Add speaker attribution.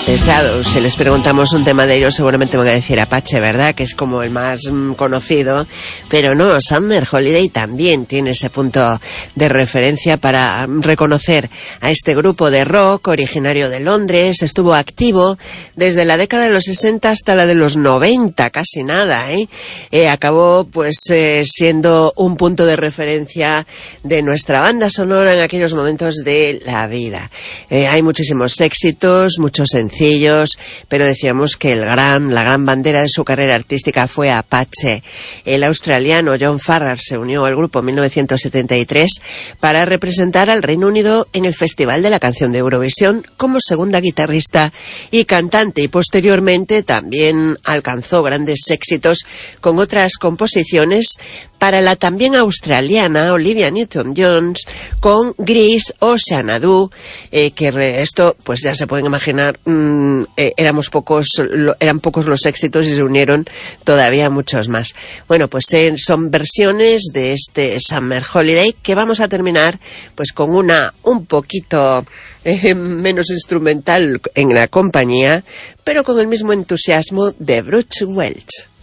Speaker 1: The Shadows. Si les preguntamos un tema de ellos, seguramente van a decir Apache, ¿verdad? Que es como el más conocido. Pero no, Summer Holiday también tiene ese punto de referencia para reconocer a este grupo de rock originario de Londres. Estuvo activo desde la década de los 60 hasta la de los 90, casi nada, acabó pues siendo un punto de referencia de nuestra banda sonora en aquellos momentos de la vida. Hay muchísimos éxitos, muchos sencillos, pero decíamos que la gran bandera de su carrera artística fue Apache. El australiano John Farrar se unió al grupo en 1973 para representar al Reino Unido en el Festival de la Canción de Eurovisión como segunda guitarrista y cantante, y posteriormente también alcanzó grandes éxitos con otras composiciones para la también australiana Olivia Newton-Jones con Grease o Xanadu, que esto pues ya se pueden imaginar, eran pocos los éxitos y se unieron todavía muchos más. Bueno, pues son versiones de este Summer Holiday, que vamos a terminar pues con una un poquito menos instrumental en la compañía, pero con el mismo entusiasmo de Bruce Welch.